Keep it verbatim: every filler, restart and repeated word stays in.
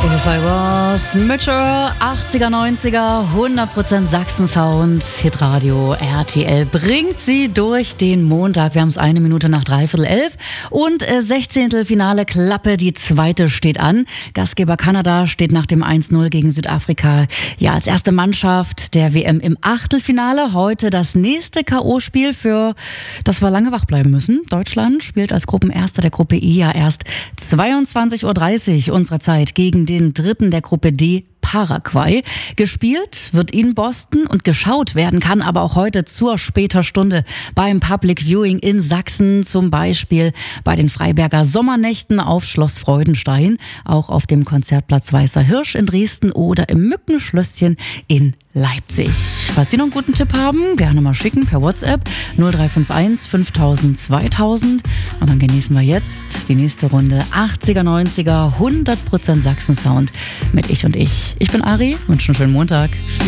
If I was Mitchell, achtziger, neunziger, hundert Prozent Sachsen-Sound, Hitradio R T L bringt sie durch den Montag. Wir haben es eine Minute nach dreiviertel elf und äh, sechzehnte Finale Klappe, die zweite steht an. Gastgeber Kanada steht nach dem eins null gegen Südafrika ja als erste Mannschaft der W M im Achtelfinale. Heute das nächste K O-Spiel, für das wir lange wach bleiben müssen. Deutschland spielt als Gruppenerster der Gruppe E ja erst zweiundzwanzig Uhr dreißig unserer Zeit gegen den dritten der Gruppe D, Paraguay. Gespielt wird in Boston und geschaut werden kann aber auch heute zur später Stunde beim Public Viewing in Sachsen, zum Beispiel bei den Freiberger Sommernächten auf Schloss Freudenstein, auch auf dem Konzertplatz Weißer Hirsch in Dresden oder im Mückenschlösschen in Leipzig. Falls Sie noch einen guten Tipp haben, gerne mal schicken per WhatsApp null drei fünf eins fünftausend zweitausend. Und dann genießen wir jetzt die nächste Runde achtziger, neunziger, hundert Prozent Sachsen-Sound mit Ich und Ich. Ich bin Ari, wünsche einen schönen Montag.